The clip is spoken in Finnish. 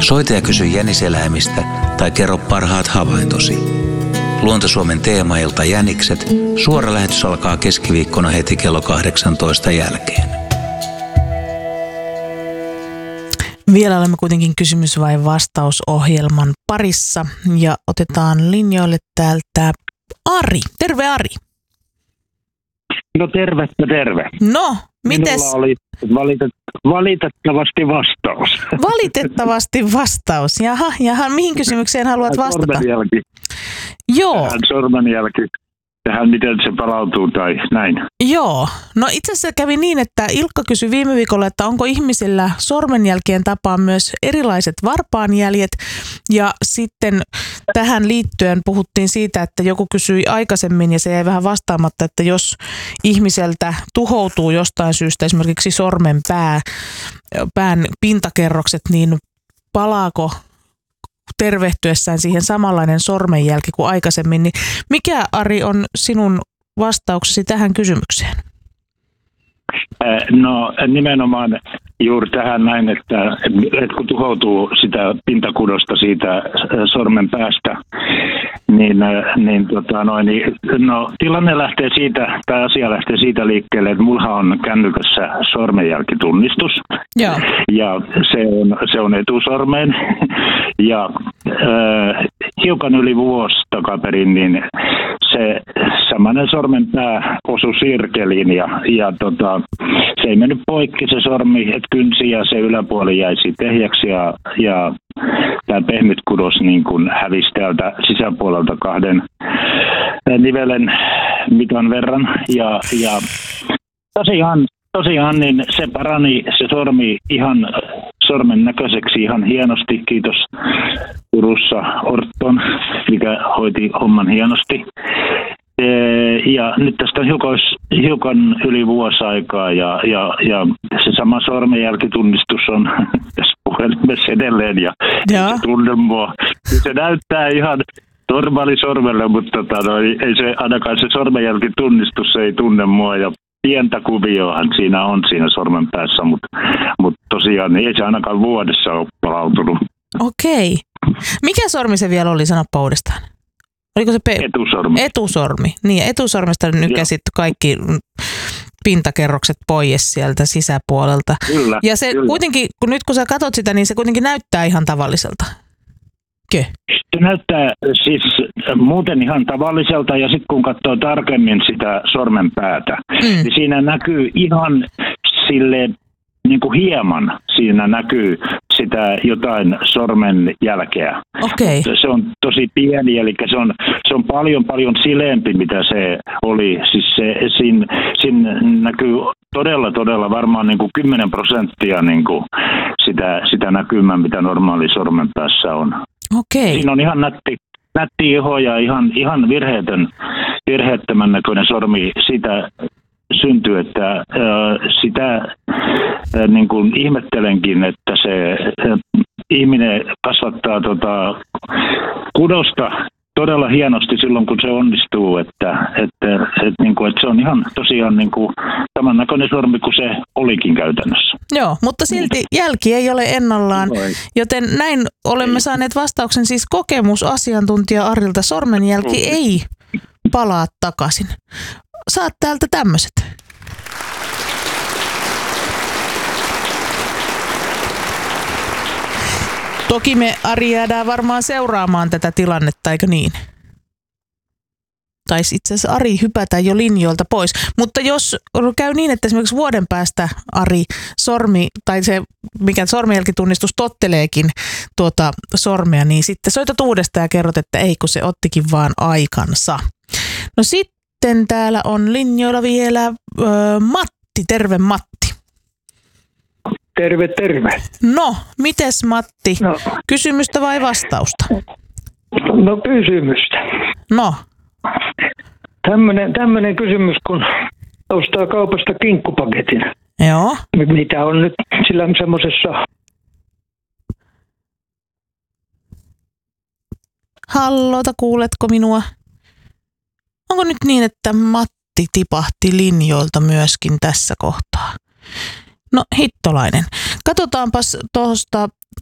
Soita ja kysy jäniseläimistä tai kerro parhaat havaintosi. Luontosuomen teemailta Jänikset. Suora lähetys alkaa keskiviikkona heti kello 18 jälkeen. Vielä olemme kuitenkin kysymys- vai vastausohjelman parissa ja otetaan linjoille täältä Ari. Terve Ari. No terve. No, mites? Minulla oli valitettavasti vastaus. Valitettavasti vastaus. Jaha, mihin kysymykseen haluat vastata? Sormenjälki. Joo. Tähän sormenjälki. Tähän miten se palautuu tai näin. Joo. No itse asiassa kävi niin, että Ilkka kysyi viime viikolla, että onko ihmisillä sormenjälkien tapaan myös erilaiset varpaanjäljet. Ja sitten tähän liittyen puhuttiin siitä, että joku kysyi aikaisemmin ja se jäi vähän vastaamatta, että jos ihmiseltä tuhoutuu jostain syystä esimerkiksi pään pintakerrokset, niin palaako tervehtyessään siihen samanlainen sormenjälki kuin aikaisemmin, niin mikä Ari on sinun vastauksesi tähän kysymykseen? No nimenomaan juuri tähän näin, että kun tuhoutuu sitä pintakudosta siitä sormen päästä, niin tilanne lähtee siitä, tai asia lähtee siitä liikkeelle, että mulla on kännykässä sormenjälkitunnistus. Joo. Ja se on etusormeen. Ja hiukan yli vuosi takaperin, niin se samainen sormenpää osui sirkeliin ja se ei mennyt poikki se sormi, että kynsi ja se yläpuoli jäi ehjäksi ja tämä pehmyt kudos niin kuin hävisi täältä sisäpuolelta 2 nivelen mitan verran ja tosiaan niin se parani se sormi ihan sormen näköiseksi ihan hienosti, kiitos Turussa Orton, mikä hoiti homman hienosti. Ja nyt tästä on hiukan yli vuosi aikaa ja se sama sormenjälkitunnistus on tässä puhelimessa edelleen ja se tunne mua. Se näyttää ihan normaalisormelle, mutta ei se ainakaan se sormenjälkitunnistus ei tunne mua ja pientä kuvioahan siinä on siinä sormen päässä, mutta tosiaan niin ei se ainakaan vuodessa ole palautunut. Okei. Mikä sormi se vielä oli, sanoppa uudestaan? Oliko se etusormi? Etusormi. Niin, etusormesta nykäsit kaikki pintakerrokset pois sieltä sisäpuolelta. Kyllä. Ja se kuitenkin, kun sä katot sitä, niin se kuitenkin näyttää ihan tavalliselta. Se näyttää siis muuten ihan tavalliselta ja sitten kun katsoo tarkemmin sitä sormen päätä, niin siinä näkyy ihan silleen niin kuin hieman siinä näkyy sitä jotain sormen jälkeä. Okay. Se on tosi pieni, eli se on paljon sileempi, mitä se oli. Siis siinä näkyy todella varmaan niin kuin 10% niin kuin sitä näkymää, mitä normaali sormen päässä on. Okay. Siinä on ihan nätti iho ja ihan virheettömän näköinen sormi. Siitä syntyy, että sitä niin kuin ihmettelenkin, että se ihminen kasvattaa kudosta todella hienosti silloin, kun se onnistuu, että se on ihan tosiaan niin kuin samannäköinen sormi kuin se olikin käytännössä. Joo, mutta silti jälki ei ole ennallaan, joten näin olemme saaneet vastauksen siis kokemusasiantuntija Arilta. Sormenjälki ei palaa takaisin. Saat täältä tämmöiset. Toki me, Ari, jäädään varmaan seuraamaan tätä tilannetta, eikö niin? Taisi itse asiassa Ari hypätä jo linjoilta pois. Mutta jos käy niin, että esimerkiksi vuoden päästä Ari sormi, tai se mikä sormenjälkitunnistus totteleekin tuota sormea, niin sitten soitat uudestaan ja kerrot, että ei, kun se ottikin vaan aikansa. No sitten täällä on linjoilla vielä Matti. Terve Matti. Terve. No, mites Matti? No. Kysymystä vai vastausta? No kysymystä. No. Tämmöinen kysymys, kun ostaa kaupasta kinkkupaketin. Joo. Mitä on nyt sillä semmoisessa... Hallota, kuuletko minua? Onko nyt niin, että Matti tipahti linjoilta myöskin tässä kohtaa? No hittolainen. Katsotaanpas tuosta